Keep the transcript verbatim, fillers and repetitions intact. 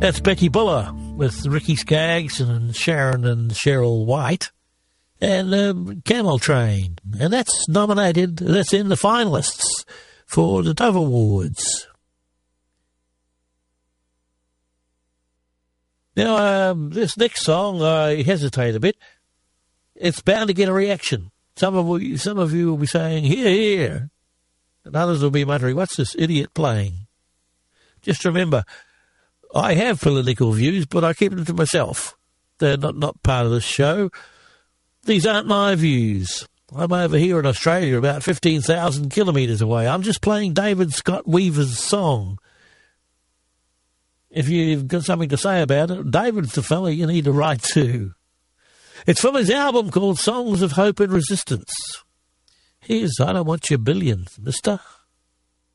That's Becky Buller with Ricky Skaggs and Sharon and Cheryl White and um, Camel Train. And that's nominated, that's in the finalists for the Dove Awards. Now, um, this next song, I hesitate a bit. It's bound to get a reaction. Some of you, some of you will be saying, "Hear, hear," and others will be muttering, "What's this idiot playing?" Just remember, I have political views, but I keep them to myself. They're not, not part of this show. These aren't my views. I'm over here in Australia, about fifteen thousand kilometres away. I'm just playing David Scott Weaver's song. If you've got something to say about it, David's the fella you need to write to. It's from his album called Songs of Hope and Resistance. Here's I Don't Want Your Billions, mister.